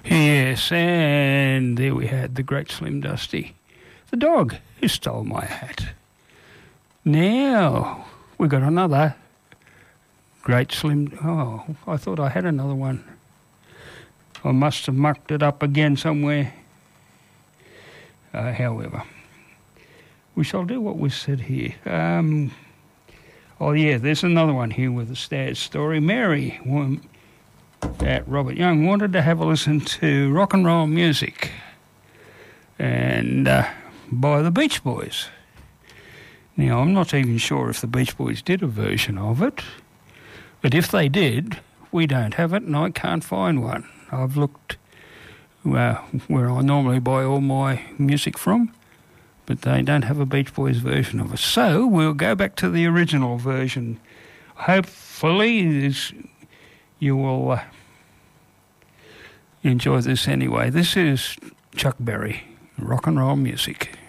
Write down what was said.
Yes, and there we had the great Slim Dusty, the dog who stole my hat. Now we got another great Slim. Oh, I thought I had another one. I must have mucked it up again somewhere. However, we shall do what was said here. Oh yeah, there's another one here with a sad story. Mary at Robert Young wanted to have a listen to rock and roll music and by the Beach Boys. Now, I'm not even sure if the Beach Boys did a version of it, but if they did, we don't have it and I can't find one. I've looked where I normally buy all my music from, but they don't have a Beach Boys version of it. So we'll go back to the original version. Hopefully you will enjoy this anyway. This is Chuck Berry, rock and roll music.